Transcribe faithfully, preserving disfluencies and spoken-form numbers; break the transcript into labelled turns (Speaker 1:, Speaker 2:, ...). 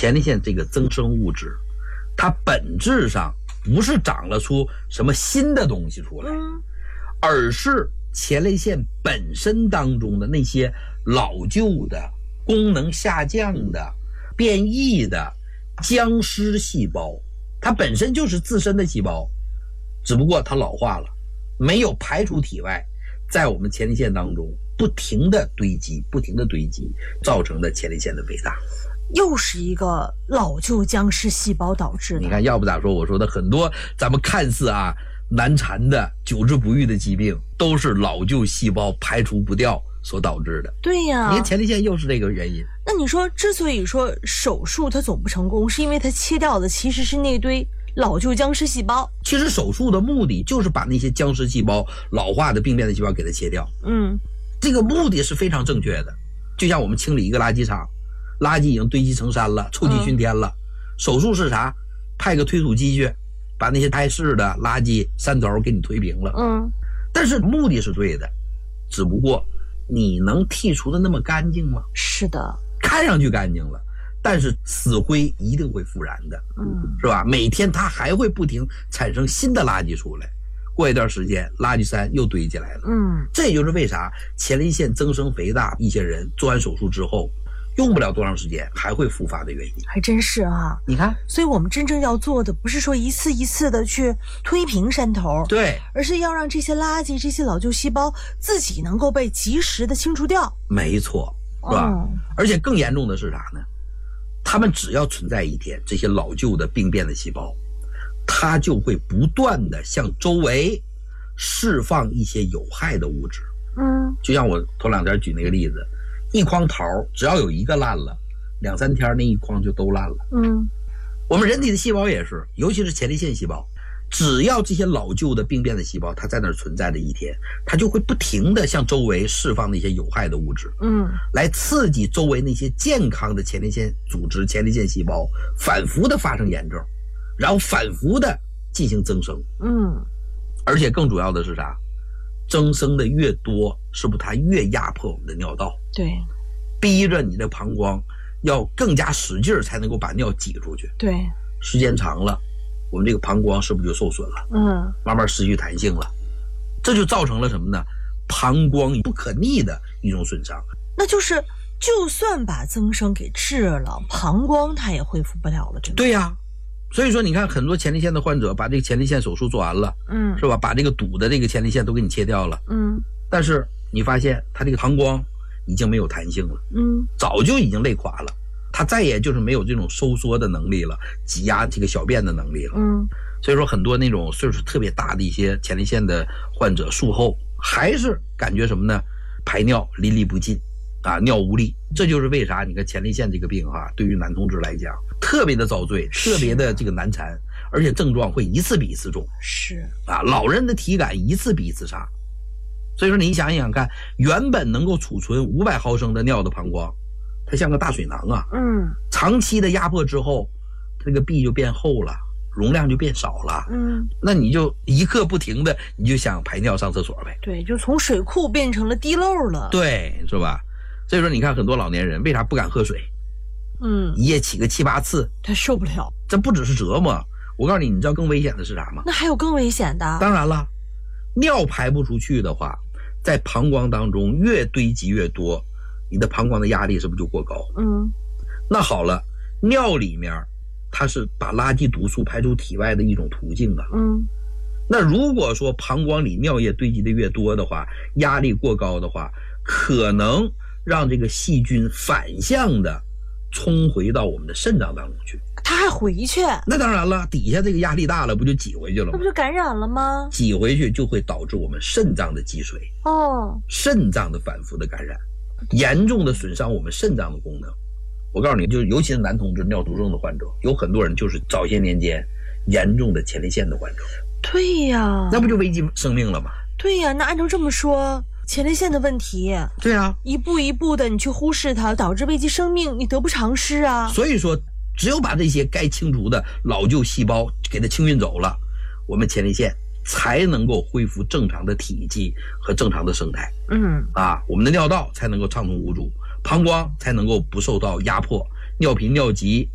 Speaker 1: 前列腺这个增生物质，它本质上不是长了出什么新的东西出来，
Speaker 2: 嗯，
Speaker 1: 而是前列腺本身当中的那些老旧的、功能下降的、变异的僵尸细胞，它本身就是自身的细胞，只不过它老化了，没有排出体外，在我们前列腺当中不停的堆积，不停的堆积，造成的前列腺的肥大。
Speaker 2: 又是一个老旧僵尸细胞导致的。
Speaker 1: 你看，要不咋说我说的很多咱们看似啊难缠的、久治不愈的疾病，都是老旧细胞排除不掉所导致的。
Speaker 2: 对呀，
Speaker 1: 你看前列腺又是这个原因。
Speaker 2: 那你说，之所以说手术它总不成功，是因为它切掉的其实是那堆老旧僵尸细胞。
Speaker 1: 其实手术的目的就是把那些僵尸细胞、老化的病变的细胞给它切掉。
Speaker 2: 嗯，
Speaker 1: 这个目的是非常正确的。就像我们清理一个垃圾场，垃圾已经堆积成山了，臭气熏天了。嗯、手术是啥？派个推土机去，把那些碍事的垃圾山头给你推平了。
Speaker 2: 嗯，
Speaker 1: 但是目的是对的，只不过你能剔除的那么干净吗？
Speaker 2: 是的，
Speaker 1: 看上去干净了，但是死灰一定会复燃的。
Speaker 2: 嗯，
Speaker 1: 是吧？每天它还会不停产生新的垃圾出来，过一段时间垃圾山又堆起来了。
Speaker 2: 嗯，
Speaker 1: 这也就是为啥前列腺增生肥大一些人做完手术之后用不了多长时间还会复发的原因。
Speaker 2: 还真是啊。
Speaker 1: 你看，
Speaker 2: 所以我们真正要做的不是说一次一次的去推平山头，
Speaker 1: 对，
Speaker 2: 而是要让这些垃圾、这些老旧细胞自己能够被及时的清除掉。
Speaker 1: 没错，是吧？
Speaker 2: 哦、
Speaker 1: 而且更严重的是啥呢？他们只要存在一天，这些老旧的病变的细胞，它就会不断的向周围释放一些有害的物质。
Speaker 2: 嗯，
Speaker 1: 就像我头两天举那个例子，一筐桃只要有一个烂了，两三天那一筐就都烂了。
Speaker 2: 嗯，
Speaker 1: 我们人体的细胞也是，尤其是前列腺细胞，只要这些老旧的病变的细胞它在那儿存在的一天，它就会不停的向周围释放那些有害的物质，
Speaker 2: 嗯，
Speaker 1: 来刺激周围那些健康的前列腺组织、前列腺细胞反复的发生炎症，然后反复的进行增生。
Speaker 2: 嗯，
Speaker 1: 而且更主要的是啥？增生的越多，是不是它越压迫我们的尿道？
Speaker 2: 对，
Speaker 1: 逼着你的膀胱要更加使劲才能够把尿挤出去。
Speaker 2: 对，
Speaker 1: 时间长了，我们这个膀胱是不是就受损了？
Speaker 2: 嗯，
Speaker 1: 慢慢失去弹性了，这就造成了什么呢？膀胱不可逆的一种损伤。
Speaker 2: 那就是就算把增生给治了，膀胱它也恢复不了了，真的。
Speaker 1: 对呀、啊，所以说你看很多前列腺的患者把这个前列腺手术做完了，
Speaker 2: 嗯，
Speaker 1: 是吧？把这个堵的这个前列腺都给你切掉了，
Speaker 2: 嗯，
Speaker 1: 但是你发现他这个膀胱已经没有弹性了，
Speaker 2: 嗯，
Speaker 1: 早就已经累垮了，他再也就是没有这种收缩的能力了，挤压这个小便的能力了，
Speaker 2: 嗯，
Speaker 1: 所以说很多那种岁数特别大的一些前列腺的患者术后还是感觉什么呢？排尿淋漓不尽啊，尿无力。这就是为啥你看前列腺这个病哈、啊，对于男同志来讲特别的遭罪，特别的这个难缠，而且症状会一次比一次重。
Speaker 2: 是
Speaker 1: 啊，老人的体感一次比一次差。所以说你想一想看，原本能够储存五百毫升的尿的膀胱，它像个大水囊啊。
Speaker 2: 嗯，
Speaker 1: 长期的压迫之后，这个壁就变厚了，容量就变少了。
Speaker 2: 嗯，
Speaker 1: 那你就一刻不停的，你就想排尿上厕所呗。
Speaker 2: 对，就从水库变成了滴漏了。
Speaker 1: 对，是吧？所以说你看很多老年人为啥不敢喝水？
Speaker 2: 嗯，
Speaker 1: 一夜起个七八次，
Speaker 2: 他受不了。
Speaker 1: 这不只是折磨，我告诉你，你知道更危险的是啥吗？
Speaker 2: 那还有更危险的。
Speaker 1: 当然了，尿排不出去的话，在膀胱当中越堆积越多，你的膀胱的压力是不是就过高？
Speaker 2: 嗯，
Speaker 1: 那好了，尿里面它是把垃圾毒素排出体外的一种途径啊。
Speaker 2: 嗯，
Speaker 1: 那如果说膀胱里尿液堆积的越多的话，压力过高的话，可能让这个细菌反向的冲回到我们的肾脏当中去。
Speaker 2: 他还回去？
Speaker 1: 那当然了，底下这个压力大了，不就挤回去了吗？
Speaker 2: 那不就感染了吗？
Speaker 1: 挤回去就会导致我们肾脏的积水，
Speaker 2: 哦，
Speaker 1: 肾脏的反复的感染，严重的损伤我们肾脏的功能。我告诉你，就尤其是男同志尿毒症的患者，有很多人就是早些年间严重的前列腺的患者。
Speaker 2: 对呀，
Speaker 1: 那不就危及生命了吗？
Speaker 2: 对呀，那按照这么说，前列腺的问题，
Speaker 1: 对啊，
Speaker 2: 一步一步的你去忽视它，导致危及生命，你得不偿失啊。
Speaker 1: 所以说，只有把这些该清除的老旧细胞给它清运走了，我们前列腺才能够恢复正常的体积和正常的生态。
Speaker 2: 嗯，
Speaker 1: 啊，我们的尿道才能够畅通无阻，膀胱才能够不受到压迫，尿频尿急